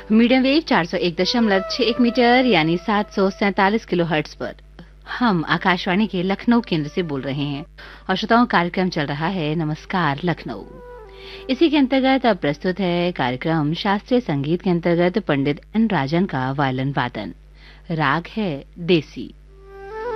Medium wave 401.61 metre यानी 747 kilohertz पर हम आकाशवाणी के लखनऊ केंद्र से बोल रहे हैं और श्रोताओं कार्यक्रम चल रहा है नमस्कार लखनऊ। इसी के अंतर्गत अब प्रस्तुत है कार्यक्रम शास्त्रीय संगीत के अंतर्गत पंडित एन राजन का वायलिन वादन। राग है देसी।